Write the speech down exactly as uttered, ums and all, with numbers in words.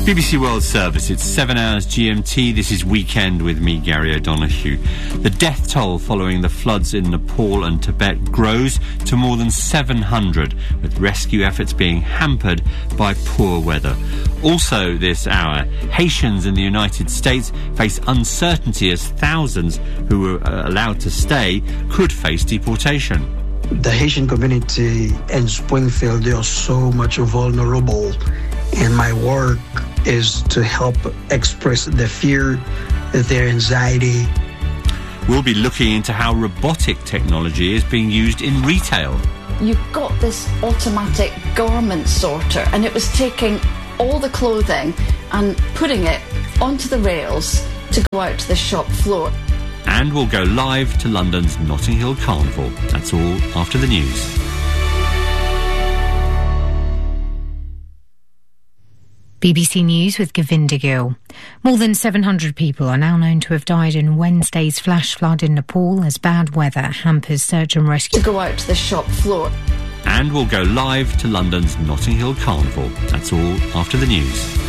B B C World Service, it's seven hours G M T. This is Weekend with me, Gary O'Donoghue. The death toll following the floods in Nepal and Tibet grows to more than seven hundred, with rescue efforts being hampered by poor weather. Also this hour, Haitians in the United States face uncertainty as thousands who were uh, allowed to stay could face deportation. The Haitian community in Springfield, they are so much vulnerable, and my work is to help express their fear, their anxiety. We'll be looking into how robotic technology is being used in retail. You've got this automatic garment sorter, and it was taking all the clothing and putting it onto the rails to go out to the shop floor. And we'll go live to London's Notting Hill Carnival. That's all after the news. B B C News with Govinda Gill. More than seven hundred people are now known to have died in Wednesday's flash flood in Nepal as bad weather hampers search and rescue. To go out to the shop floor. And we'll go live to London's Notting Hill Carnival. That's all after the news.